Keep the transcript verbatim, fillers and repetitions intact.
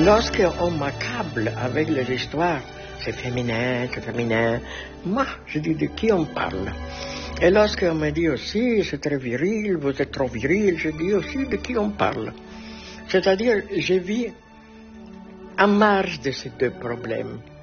lorsqu'on m'accable avec les histoires, c'est féminin, c'est féminin, moi, je dis de qui on parle. Et lorsqu'on me dit aussi, c'est très viril, vous êtes trop viril, je dis aussi de qui on parle. C'est-à-dire, je vis en marge de ces deux problèmes.